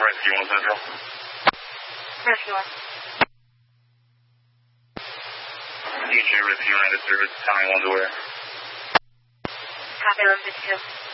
Rescue 1 Central. Rescue 1. DJ Rescue 1 out of service. Tommy 1's aware. Copy 152.